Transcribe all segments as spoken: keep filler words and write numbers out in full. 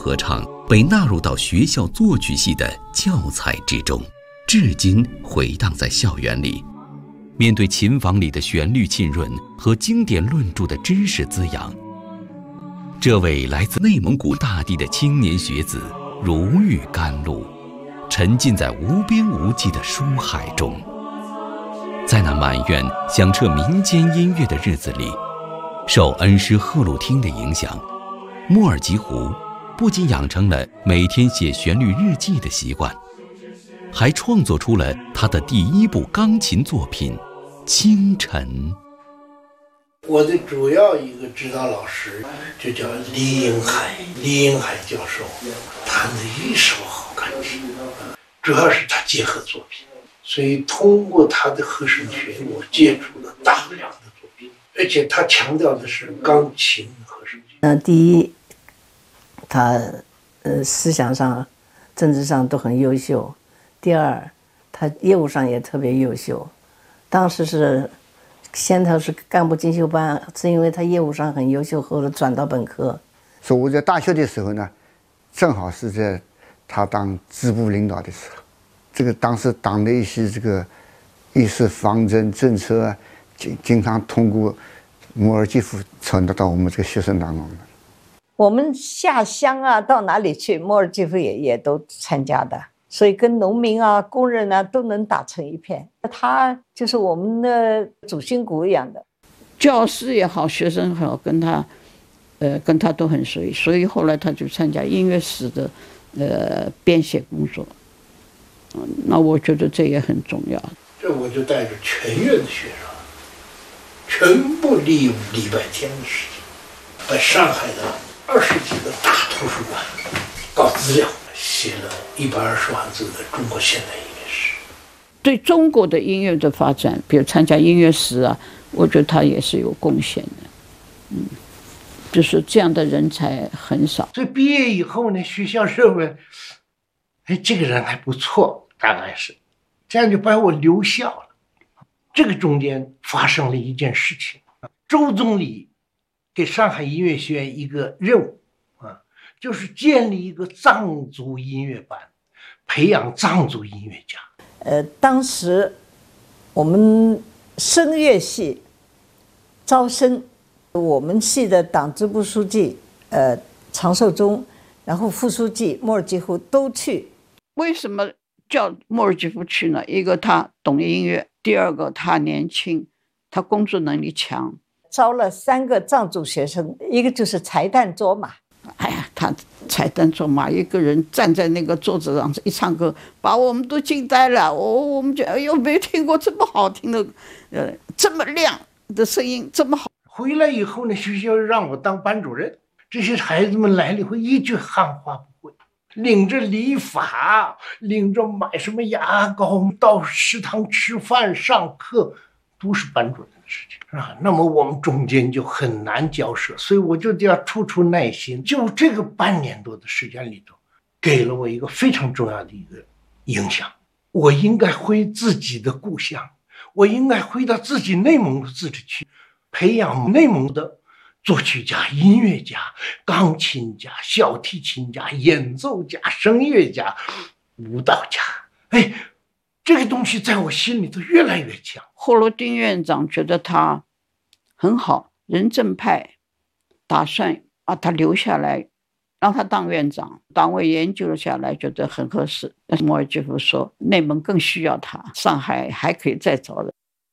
合唱被纳入到学校作曲系的教材之中，至今回荡在校园里。面对琴房里的旋律浸润和经典论著的知识滋养，这位来自内蒙古大地的青年学子如遇甘露，沉浸在无边无际的书海中。在那满院响彻民间音乐的日子里，受恩师贺鲁汀的影响，莫尔吉胡不仅养成了每天写旋律日记的习惯，还创作出了他的第一部钢琴作品《清晨》。 我的主要一个指导老师就叫李英海，李英海教授，弹得一手好钢琴，主要是他结合作品，所以通过他的和声学，我接触了大量的作品，而且他强调的是钢琴和声学。 呃，第一，他呃思想上、政治上都很优秀；第二，他业务上也特别优秀。当时是先头是干部进修班，是因为他业务上很优秀，后来转到本科。 所以我在大学的时候呢，正好是在他当支部领导的时候，这个当时党的一些这个议事方针政策啊，经经常通过莫尔基夫传达到我们这个学生当中的。 我们下乡啊，到哪里去，莫尔基夫也也都参加的。所以跟农民啊、工人啊都能打成一片，他就是我们的主心骨一样的。 教师也好，学生也好，跟他，呃，跟他都很熟，所以后来他就参加音乐史的，呃，编写工作。嗯，那我觉得这也很重要。 这我就带着全院的学生，全部利用礼拜天的时间，把上海的二十几个大图书馆搞资料。写了一百二十万字的中国现代音乐史， 对中国的音乐的发展，比如参加音乐史啊，我觉得他也是有贡献的。嗯，就是这样的人才很少。 所以毕业以后呢，学校认为，哎，这个人还不错，大概是，这样就把我留校了。这个中间发生了一件事情，周总理给上海音乐学院一个任务。就是建立一个藏族音乐班，培养藏族音乐家。 呃，当时我们声乐系招生，我们系的党支部书记呃常寿忠，然后副书记莫尔基夫都去。 为什么叫莫尔基夫去呢？一个他懂音乐，第二个他年轻，他工作能力强。 招了三个藏族学生，一个就是柴旦卓玛。 哎呀，他柴旦卓玛一个人站在那个桌子上一唱歌，把我们都惊呆了。我我们觉得，哎呦，没听过这么好听的，呃，这么亮的声音，这么好。 回来以后呢，学校让我当班主任，这些孩子们来了以后一句汉话不会，领着理发，领着买什么牙膏，到食堂吃饭、上课，都是班主任的事情。啊，那么我们中间就很难交涉，所以我就要处处耐心。就这个半年多的时间里头，给了我一个非常重要的一个影响。我应该回自己的故乡，我应该回到自己内蒙古自治区，培养内蒙的作曲家、音乐家、钢琴家、小提琴家、演奏家、声乐家、舞蹈家。哎，这个东西在我心里头越来越强。 霍罗丁院长觉得他很好，人正派，打算把他留下来，让他当院长。党委研究了下来，觉得很合适。但是莫尔基夫说，内蒙更需要他，上海还可以再找人。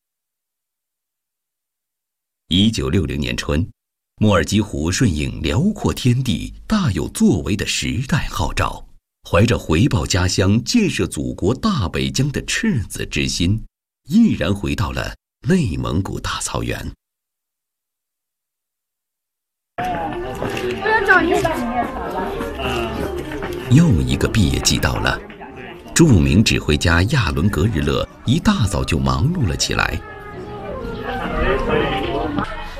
一九六零年春，莫尔基胡顺应辽阔天地、大有作为的时代号召，怀着回报家乡、建设祖国大北疆的赤子之心，毅然回到了内蒙古大草原。又一个毕业季到了，著名指挥家亚伦·格日勒一大早就忙碌了起来。